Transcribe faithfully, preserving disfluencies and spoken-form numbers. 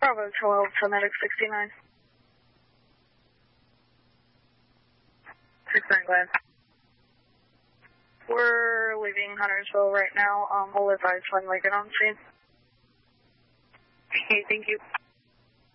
Bravo twelve to Medic sixty-nine. sixty-nine, go ahead. We're leaving Huntersville right now. Um, we'll advise when we get on scene. Okay, thank you.